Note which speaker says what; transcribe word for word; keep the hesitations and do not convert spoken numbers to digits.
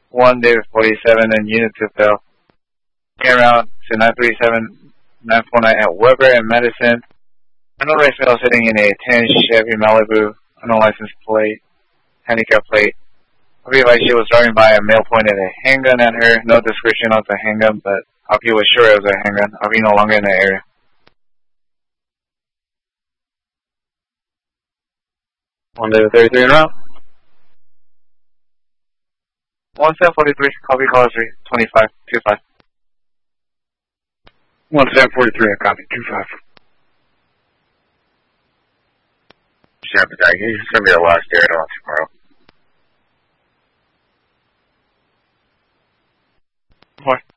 Speaker 1: one, David forty-seven, and unit two fell. Came around to nine three seven, nine four nine at Weber and Medicine. Unknown race male sitting in a ten Chevy Malibu, unknown license plate, handicap plate. I realized she was driving by a male pointed a handgun at her. No description of the handgun, but Hoppy was sure it was a handgun. Hoppy no longer in the area. one, David thirty-three en route. one seven forty-three, copy caller three, twenty-five, two five.
Speaker 2: one seven forty-three, I copy, two five.
Speaker 3: Champ attack, he's going to be the last air on tomorrow.
Speaker 1: What?